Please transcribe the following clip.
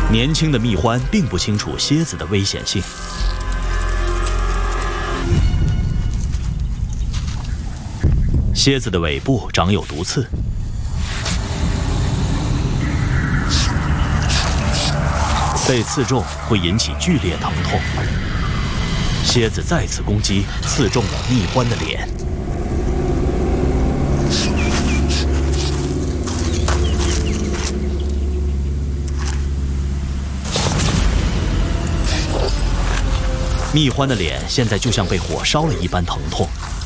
年轻的蜜獾并不清楚蝎子的危险性。蝎子的尾部长有毒刺，被刺中会引起剧烈疼痛。蝎子再次攻击，刺中了蜜獾的脸。 蜜獾的脸现在就像被火烧了一般疼痛。